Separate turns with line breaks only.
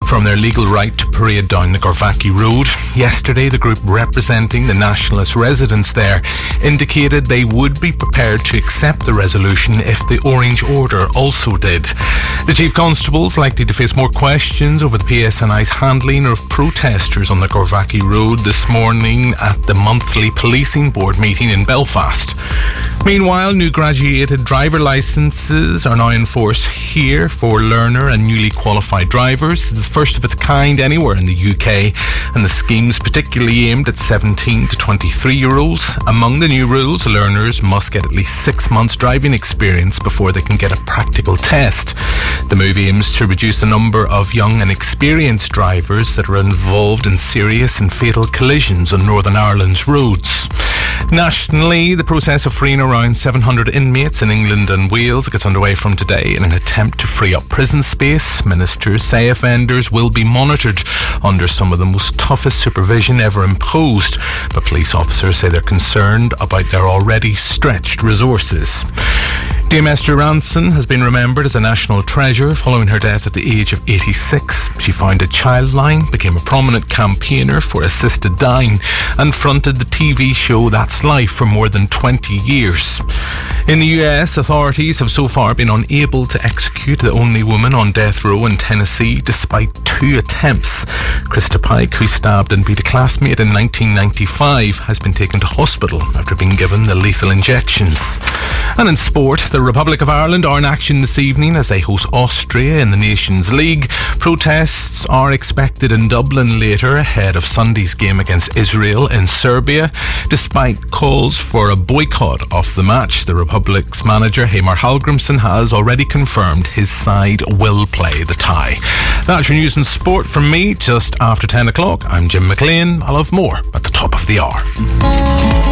from their legal right to parade down the Gorvaki Road. Yesterday, the group representing the nationalist residents there indicated they would be prepared to accept the resolution if the Orange Order also did. The Chief Constable's likely to face more questions over the PSNI's handling of protesters on the Gorvaki Road this morning at the monthly Policing Board meeting in Belfast. Meanwhile, new graduated driver licences are now in force here for learner and newly qualified drivers. It's the first of its kind anywhere in the UK, and the scheme's particularly aimed at 17 to 23-year-olds. Among the new rules, learners must get at least 6 months driving experience before they can get a practical test. The move aims to reduce the number of young and experienced drivers that are involved in serious and fatal collisions on Northern Ireland's roads. Nationally, the process of freeing around 700 inmates in England and Wales gets underway from today in an attempt to free up prison space. Ministers say offenders will be monitored under some of the most toughest supervision ever imposed, but police officers say they're concerned about their already stretched resources. Dame Esther Ranson has been remembered as a national treasure following her death at the age of 86. She founded Childline, became a prominent campaigner for assisted dying, and fronted the TV show That's Life for more than 20 years. In the US, authorities have so far been unable to execute the only woman on death row in Tennessee despite 2 attempts. Krista Pike, who stabbed and beat a classmate in 1995, has been taken to hospital after being given the lethal injections. And in sport, the Republic of Ireland are in action this evening as they host Austria in the Nations League. Protests are expected in Dublin later ahead of Sunday's game against Israel in Serbia. Despite calls for a boycott of the match, the Republic's manager, Heimir Hallgrímsson, has already confirmed his side will play the tie. That's your news and sport from me just after 10 o'clock. I'm Jim McLean. I'll have more at the top of the hour.